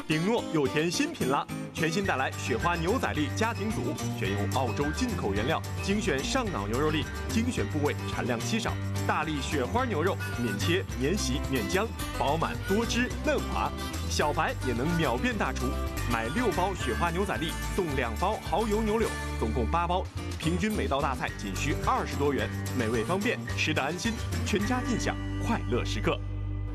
顶诺又添新品啦！全新带来雪花牛仔力家庭组，选用澳洲进口原料，精选上脑牛肉粒，精选部位，产量稀少。大力雪花牛肉，免切、免洗、免浆，饱满多汁嫩滑，小白也能秒变大厨。买6包雪花牛仔粒送2包蚝油牛柳，总共8包，平均每道大菜仅需20多元，美味方便，吃得安心，全家尽享快乐时刻。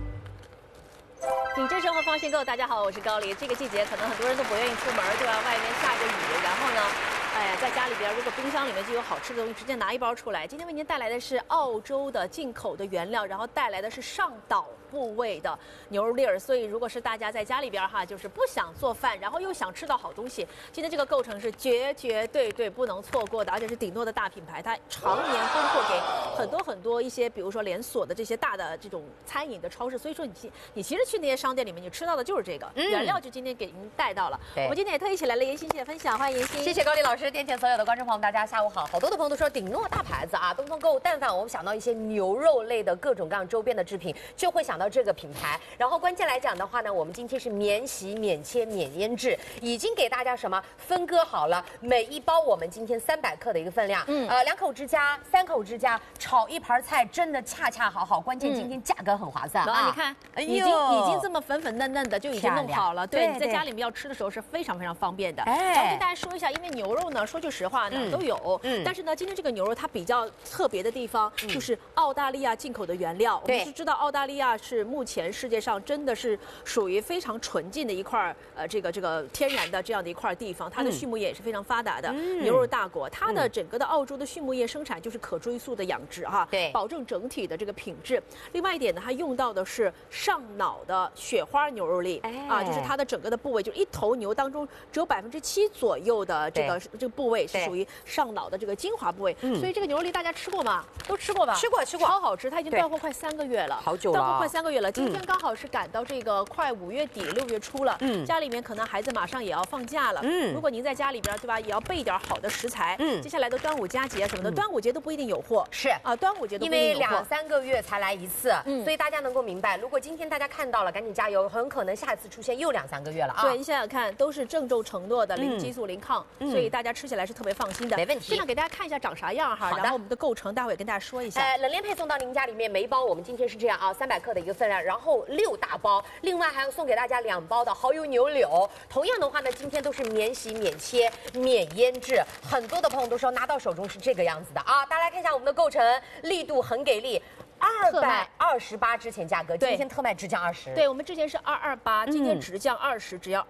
品质生活放心购，大家好，我是高丽。这个季节可能很多人都不愿意出门，对吧？外面下着雨，然后呢，在家里边如果冰箱里面就有好吃的东西，直接拿1包出来。今天为您带来的是澳洲的进口的原料，然后带来的是上岛部位的牛肉粒儿。所以如果是大家在家里边哈，就是不想做饭，然后又想吃到好东西，今天这个构成是绝对不能错过的，而且是顶诺的大品牌，它常年供货给很多一些，比如说连锁的这些大的这种餐饮的超市。所以说你其实去那些商店里面，你吃到的就是这个原料，就今天给您带到了。我们今天也特意请来了严欣姐分享，欢迎严欣。 谢谢高丽老师。电前所有的观众朋友们，大家下午好。好多的朋友都说顶诺大牌子啊，东风购物，但凡我们想到一些牛肉类的各种各样周边的制品，就会想到这个品牌。然后关键来讲的话呢，我们今天是免洗、免切、免腌制，已经给大家什么分割好了，每1包我们今天300克的一个分量。2口之家、3口之家，炒1盘菜真的恰恰好。关键今天价格很划算啊！ 你看，已经这么粉嫩的就已经弄好了。对，你在家里面要吃的时候是非常方便的。然后跟大家说一下，因为牛肉呢，说句实话呢都有，但是呢，今天这个牛肉它比较特别的地方就是澳大利亚进口的原料。我们是知道澳大利亚是目前世界上真的是属于非常纯净的一块这个天然的这样的一块地方，它的畜牧业也是非常发达的，牛肉大国。它的整个的澳洲的畜牧业生产就是可追溯的养殖哈，对，保证整体的这个品质。另外一点呢，它用到的是上脑的雪花牛肉粒，就是它的整个的部位，就是一头牛当中只有7%左右的这个部位是属于上脑的这个精华部位。所以这个牛肉粒大家吃过吗？都吃过吧？吃过，超好吃。它已经断货快3个月了，好久了，断货快3个月了。今天刚好是赶到这个快5月底6月初了，家里面可能孩子马上也要放假了，如果您在家里边对吧，也要备一点好的食材。接下来的端午佳节什么的，端午节都不一定有货，是啊，端午节都不一定有货，因为2、3个月才来一次，所以大家能够明白，如果今天大家看到了，赶紧加油，很可能下一次出现又2、3个月了啊！对，你想想看，都是郑重承诺的零激素、零抗，所以大家吃起来是特别放心的，没问题。现在给大家看一下长啥样哈，然后我们的构成待会跟大家说一下。冷链配送到您家里面，每1包我们今天是这样啊，300克的一个分量，然后6大包，另外还要送给大家2包的蚝油牛柳。同样的话呢，今天都是免洗、免切、免腌制，很多的朋友都说拿到手中是这个样子的啊！大家来看一下我们的构成，力度很给力。228之前价格，今天特卖直降20。对，我们之前是228，今天直降20，只要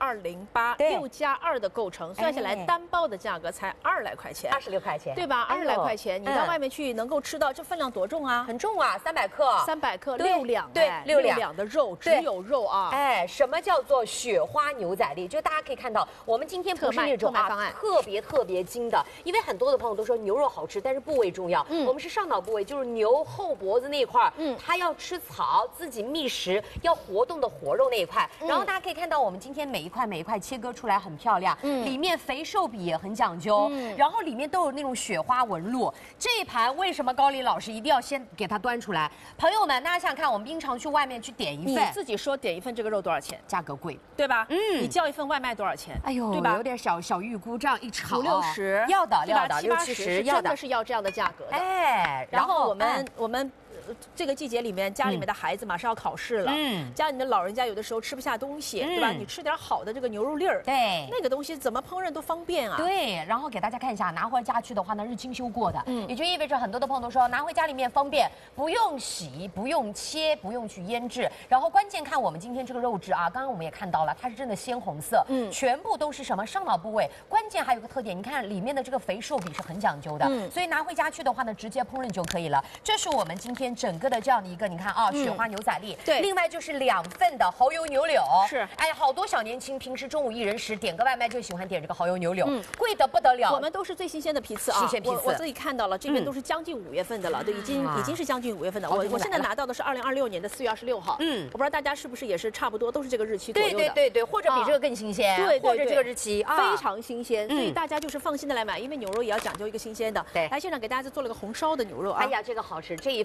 208，6+2的构成，算下来单包的价格才20来块钱，26块钱，对吧？20来块钱，你到外面去能够吃到，这分量多重啊？很重啊，300克，300克，6两，对，6两的肉，只有肉啊。什么叫做雪花牛仔粒？就大家可以看到，我们今天不是那种特别精的，因为很多的朋友都说牛肉好吃，但是部位重要。我们是上脑部位，就是牛后脖子那一块，它要吃草，自己觅食，要活动的活肉那一块。然后大家可以看到，我们今天每一块切割出来很漂亮，里面肥瘦比也很讲究，然后里面都有那种雪花纹路。这一盘为什么高丽老师一定要先给它端出来？朋友们，大家想想看，我们经常去外面去点一份，你自己说点一份这个肉多少钱？价格贵，对吧？你叫一份外卖多少钱？哎呦，对吧？有点小预估，这样一炒5、60，要的，60、70，真的是要这样的价格的。然后我们。这个季节里面，家里面的孩子马上要考试了，家里面的老人家有的时候吃不下东西，对吧？你吃点好的这个牛肉粒儿，对，那个东西怎么烹饪都方便啊。对，然后给大家看一下，拿回家去的话呢是精修过的，也就意味着很多的朋友都说拿回家里面方便，不用洗，不用切，不用去腌制。然后关键看我们今天这个肉质啊，刚刚我们也看到了，它是真的鲜红色，全部都是什么上脑部位。关键还有个特点，你看里面的这个肥瘦比是很讲究的，所以拿回家去的话呢，直接烹饪就可以了。这是我们今天整个的这样的一个，你看啊，雪花牛仔粒，对，另外就是2份的蚝油牛柳，是，哎，好多小年轻平时中午1人食点个外卖就喜欢点这个蚝油牛柳，贵得不得了。我们都是最新鲜的批次啊，新鲜批次，我自己看到了，这边都是将近5月份的了，对，已经是将近5月份的。我现在拿到的是2026年的4月26号，我不知道大家是不是也是差不多都是这个日期左右的，对，或者比这个更新鲜，对，或者这个日期非常新鲜，所以大家就是放心的来买，因为牛肉也要讲究一个新鲜的。对，来现场给大家做了个红烧的牛肉啊，哎呀，这个好吃，这一份我就问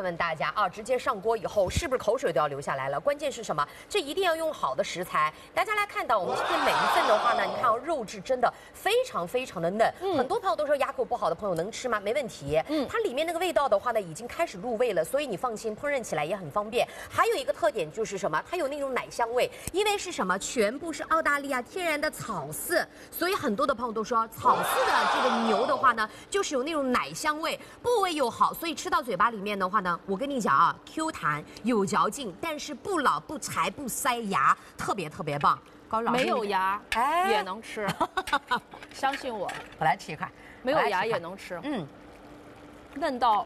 问问大家啊，直接上锅以后是不是口水都要流下来了？关键是什么？这一定要用好的食材。大家来看到我们今天每一份的话呢，你看肉质真的非常非常的嫩。很多朋友都说牙口不好的朋友能吃吗？没问题。它里面那个味道的话呢，已经开始入味了，所以你放心，烹饪起来也很方便。还有一个特点就是什么？它有那种奶香味，因为是什么？全部是澳大利亚天然的草饲，所以很多的朋友都说草饲的这个牛的话呢，就是有那种奶香味，部位又好，所以吃到嘴巴里面的话呢，我跟你讲啊 ，Q 弹有嚼劲，但是不老不柴不塞牙，特别特别棒。高老师没有牙也能吃，相信我。 我来吃一块， 没有牙也能吃。嫩到。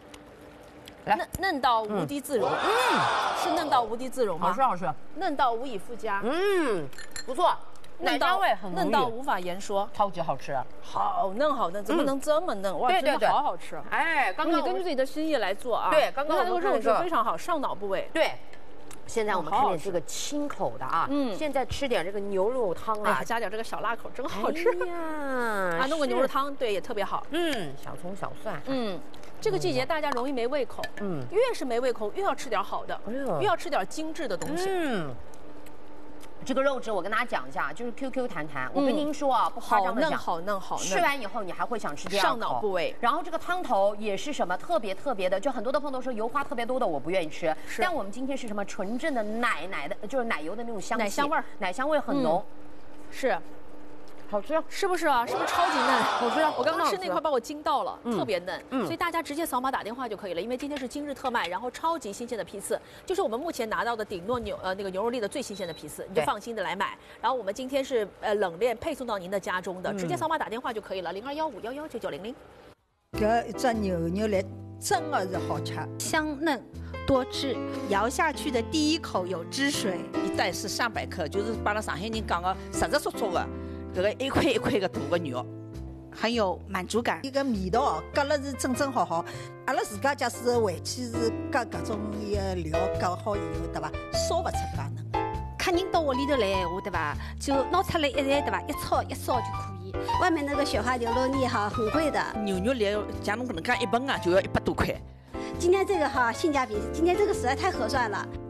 嫩到无地自容，是嫩到无地自容吗？ 好吃好吃， 嫩到无以复加， 不错，奶香味很浓郁， 嫩到无法言说， 超级好吃， 好嫩好嫩，怎么能这么嫩？哇，真的好好吃！ 哎，刚刚你根据自己的心意来做啊。 对，刚刚那个肉质非常好，上脑部位。 对。现在我们看点这个清口的啊，现在吃点这个牛肉汤啊， 加点这个小辣口，真好吃呀！ 啊，弄个牛肉汤，对，也特别好。 小葱小蒜， 这个季节大家容易没胃口，越是没胃口，越要吃点好的，越要吃点精致的东西。这个肉质我跟大家讲一下，就是 QQ 弹弹。我跟您说啊，不夸张的讲， 好嫩。吃完以后你还会想吃第二口。 上脑部位。 然后这个汤头也是什么特别的，就很多的朋友都说油花特别多的我不愿意吃，但我们今天是什么纯正的奶的，就是奶油的那种香气，奶香味很浓， 是。 好吃， 是不是啊？是不是超级嫩？ 好吃， 我刚刚吃那块把我惊到了，特别嫩。所以大家直接扫码打电话就可以了，因为今天是今日特卖，然后超级新鲜的批次，就是我们目前拿到的顶诺那个牛肉粒的最新鲜的批次，你就放心的来买。然后我们今天是冷链配送到您的家中的，直接扫码打电话就可以了，0215119900。 这一只牛肉粒真的是好吃， 香嫩多汁，咬下去的第一口有汁水。 一袋是300克，就是把那上海人讲的实实说说的。这个一块一块的大个肉， 很有满足感。 一个味道哦，夹了是正好。阿拉自家假使回去是夹各种料夹好以后，对吧？烧不出介嫩。 客人到屋里头来闲话，对吧？就拿出来一来，对吧？一炒一烧就可以。 外面那个雪花牛肉粒哈很贵的， 牛肉粒像侬搿能介1本啊，就要100多块。 今天这个哈性价比，今天这个实在太合算了。